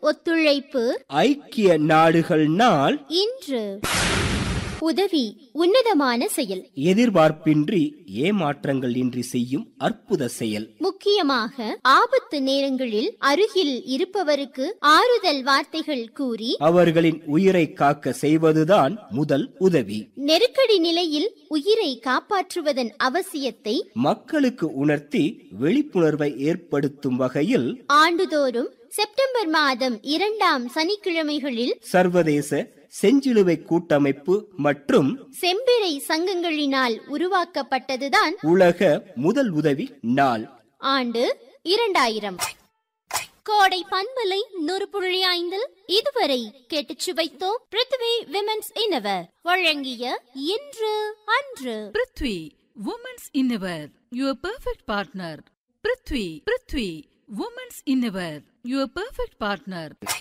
ஒத்துழைப்பு ஐக்கிய நாடுகள் நாள் இன்று. உதவி உன்னதமான செயல். எதிர்பார்ப்பின்றி ஏமாற்றங்கள் இன்றி செய்யும் அற்புத செயல். முக்கியமாக ஆபத்து நேரங்களில் அருகில் இருப்பவருக்கு ஆறுதல் வார்த்தைகள் கூறி அவர்களின் உயிரை காக்க செய்வதுதான் முதல் உதவி. நெருக்கடி நிலையில் உயிரை காப்பாற்றுவதன் அவசியத்தை மக்களுக்கு உணர்த்தி விழிப்புணர்வை ஏற்படுத்தும் வகையில் ஆண்டுதோறும் செப்டம்பர் மாதம் 2ஆம் சனிக்கிழமைகளில் சர்வதேச செஞ்சிலுவை கூட்டமைப்பு மற்றும் செம்பிறை சங்கங்களினால் உருவாக்கப்பட்டதுதான் உலக முதல் உதவி நாள். ஆண்டு 2000. கோடை பண்பலை 100.5 இதுவரை கேட்டுச் சுவைத்தோம். பிருத்வி விமென்ஸ் இன்னவர் வழங்கிய இன்று அன்று. Prithvi women's இன்னவர் your perfect partner. Prithvi women's இன்னவர் your perfect partner.